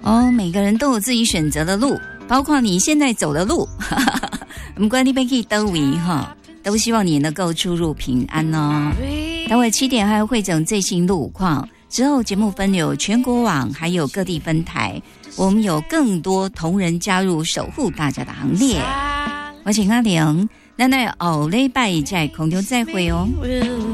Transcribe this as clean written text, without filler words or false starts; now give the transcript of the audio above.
哦，每个人都有自己选择的路，包括你现在走的路。不管你要去哪里哈，都希望你能够出入平安哦。待会7点还有汇整最新路况，之后节目分有全国网还有各地分台，我们有更多同仁加入守护大家的行列。我请阿玲，咱在后礼拜在空中再会哦。